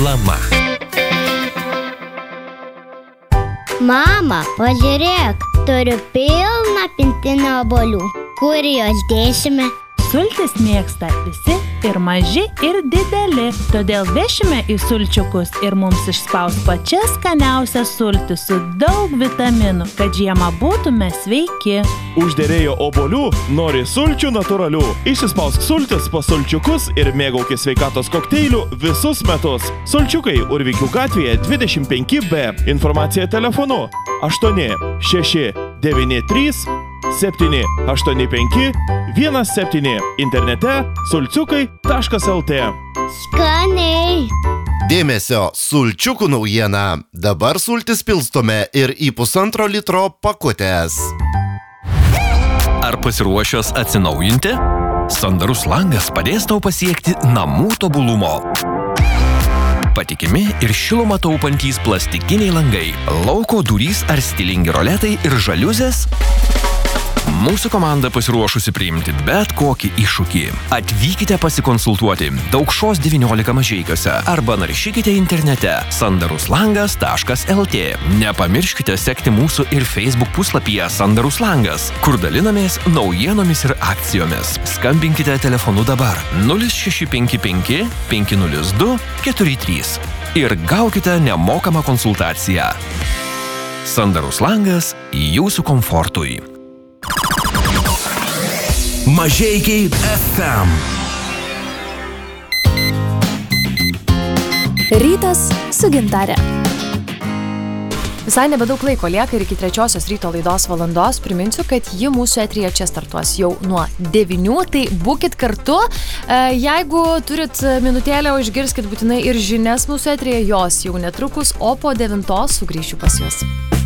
reklama. Mama, pažiūrėk, turiu pilną pintinę obuolių. Kur jos dėsime? Sultis mėgsta visi, ir maži, ir dideli. Todėl vešime į sulčiukus ir mums išspaus pačias skaniausias sultis su daug vitaminų, kad žiemą būtume sveiki. Užderėjo obuolių, nori sulčių natūralių. Išsispausk sultis po sulčiukus ir mėgaukis sveikatos kokteilių visus metus. Sulčiukai Urvykių gatvėje 25B. Informacija telefonu 8 6 9 3 7 8 5 1 7. Internete sulciukai.lt. Skaniai. Dėmesio, sulčiukų naujiena. Dabar sultis pilstome ir į 1,5 litro pakutės. Ar pasiruošęs atsinaujinti? Sandarus langas padės tau pasiekti namų tobulumo. Patikimi ir šilumą taupantys plastikiniai langai, lauko durys ar stilingi roletai ir žaliuzės? Mūsų komanda pasiruošusi priimti bet kokį iššūkį. Atvykite pasikonsultuoti Daukšos 19 Mažeikiuose arba naršykite internete sandaruslangas.lt. Nepamirškite sekti mūsų ir Facebook puslapyje Sandarus langas, kur dalinamės naujienomis ir akcijomis. Skambinkite telefonu dabar 0655 502 43 ir gaukite nemokamą konsultaciją. Sandarus langas jūsų komfortui. Mažeikiai FM. Rytas su Gintare. Visai nebedaug laiko lieka ir iki 3 ryto laidos valandos. Priminsiu, kad ji mūsų eteryje čia startuos jau nuo 9, tai būkit kartu. Jeigu turit minutėlę, išgirskit būtinai ir žinias mūsų eteryje, jos jau netrukus, o po 9 sugrįšiu pas jūs.